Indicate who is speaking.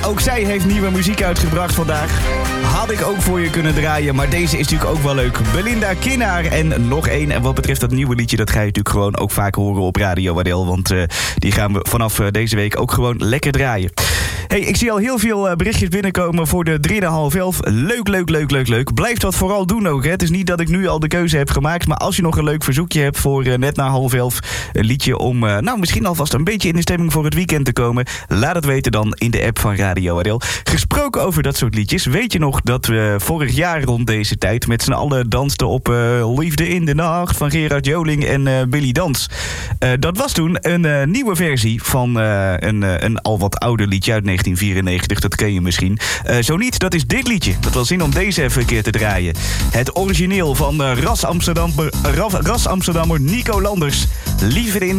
Speaker 1: ook zij heeft nieuwe muziek uitgebracht vandaag. Had ik ook voor je kunnen draaien, maar deze is natuurlijk ook wel leuk. Belinda Kinnaar en nog één. En wat betreft dat nieuwe liedje, dat ga je natuurlijk gewoon ook vaak horen op Radio Adel. Want die gaan we vanaf deze week ook gewoon lekker draaien. Hey, ik zie al heel veel berichtjes binnenkomen voor de 3,5. Leuk. Blijf dat vooral doen ook. Hè. Het is niet dat ik nu al de keuze heb gemaakt. Maar als je nog een leuk verzoekje hebt voor net na 10:30... een liedje om misschien alvast een beetje in de stemming voor het weekend te komen... laat het weten dan in de app van Radio Adel. Gesproken over dat soort liedjes. Weet je nog dat we vorig jaar rond deze tijd... met z'n allen dansten op Liefde in de Nacht... van Gerard Joling en Billy Dans. Dat was toen een nieuwe versie van een al wat ouder liedje uit 1994. Dat ken je misschien. Zo niet, dat is dit liedje. Dat was zin om deze even een keer te draaien. Het origineel van ras Amsterdammer Nico Landers. Liever in